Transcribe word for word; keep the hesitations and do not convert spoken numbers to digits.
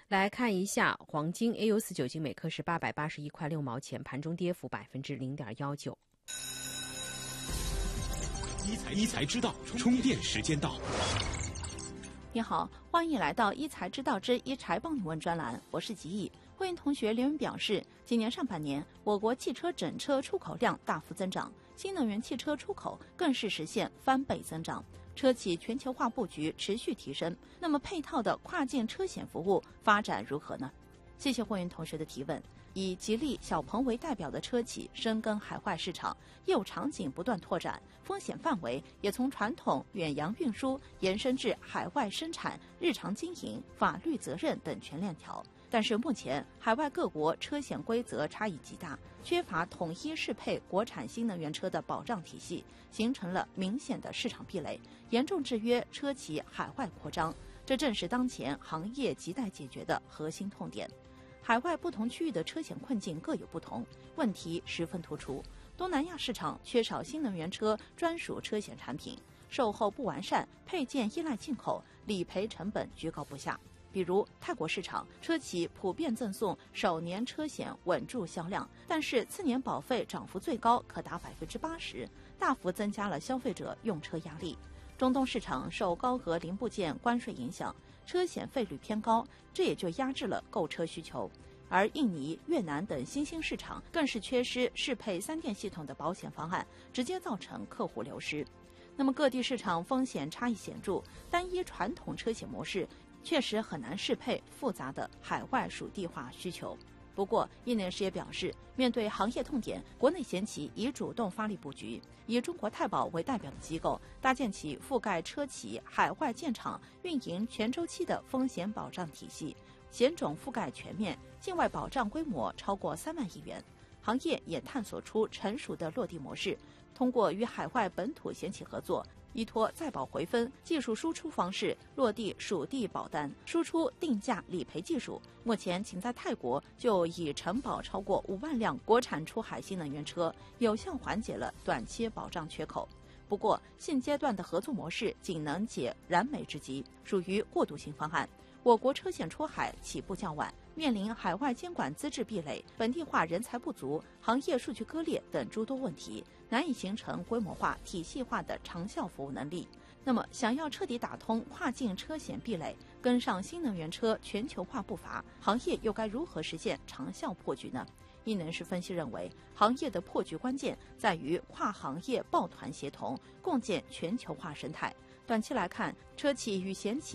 来看一下黄金 A 五 四九金每克是八百八十一块六毛钱，盘中跌幅百分之零点幺九。 一财一财之道，充电时间到。 你好，欢迎来到一财之道之一财帮你问专栏，我是吉毅。会员同学留言表示，今年上半年我国汽车整车出口量大幅增长，新能源汽车出口更是实现翻倍增长，车企全球化布局持续提升。那么配套的跨境车险服务发展如何呢？谢谢会员同学的提问。以吉利、小鹏为代表的车企深耕海外市场，业务场景不断拓展，风险范围也从传统远洋运输延伸至海外生产、日常经营、法律责任等全链条。但是目前海外各国车险规则差异极大，缺乏统一适配国产新能源车的保障体系，形成了明显的市场壁垒，严重制约车企海外扩张。这正是当前行业亟待解决的核心痛点。海外不同区域的车险困境各有不同，问题十分突出。东南亚市场缺少新能源车专属车险产品，售后不完善，配件依赖进口，理赔成本居高不下。比如泰国市场，车企普遍赠送首年车险稳住销量，但是次年保费涨幅最高可达百分之八十，大幅增加了消费者用车压力。中东市场受高额零部件关税影响，车险费率偏高，这也就压制了购车需求。而印尼、越南等新兴市场更是缺失适配三电系统的保险方案，直接造成客户流失。那么各地市场风险差异显著，单一传统车险模式确实很难适配复杂的海外属地化需求。不过，业内人士也表示，面对行业痛点，国内险企已主动发力布局，以中国太保为代表的机构搭建起覆盖车企海外建厂、运营全周期的风险保障体系，险种覆盖全面，境外保障规模超过三万亿元。行业也探索出成熟的落地模式，通过与海外本土险企合作，依托再保回分、技术输出方式落地属地保单，输出定价理赔技术。目前仅在泰国就已承保超过五万辆国产出海新能源车，有效缓解了短期保障缺口。不过，现阶段的合作模式仅能解燃眉之急，属于过渡性方案。我国车险出海起步较晚，面临海外监管资质壁垒、本地化人才不足、行业数据割裂等诸多问题，难以形成规模化、体系化的长效服务能力。那么，想要彻底打通跨境车险壁垒，跟上新能源车全球化步伐，行业又该如何实现长效破局呢？业内人士分析认为，行业的破局关键在于跨行业抱团协同，共建全球化生态。短期来看，车企与险企